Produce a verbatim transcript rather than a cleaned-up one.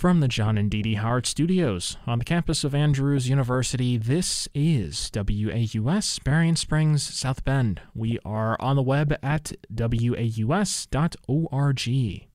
From the John and Dee Dee Howard Studios on the campus of Andrews University, this is W A U S, Berrien Springs, South Bend. We are on the web at W A U S dot org.